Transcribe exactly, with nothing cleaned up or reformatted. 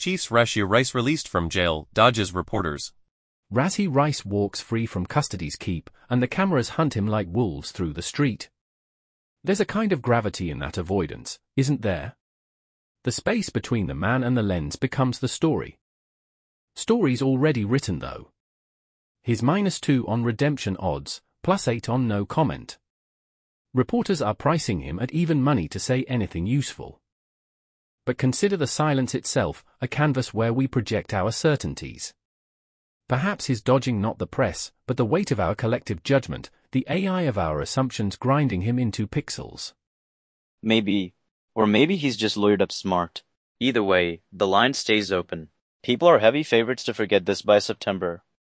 Chiefs Rashid Rice released from jail, dodges reporters. Rashid Rice walks free from custody's keep, and the cameras hunt him like wolves through the street. There's a kind of gravity in that avoidance, isn't there? The space between the man and the lens becomes the story. Story's already written though. His minus two on redemption odds, plus eight on no comment. Reporters are pricing him at even money to say anything useful. But consider the silence itself, a canvas where we project our certainties. Perhaps he's dodging not the press, but the weight of our collective judgment, the A I of our assumptions grinding him into pixels. Maybe. Or maybe he's just lawyered up smart. Either way, the line stays open. People are heavy favorites to forget this by September.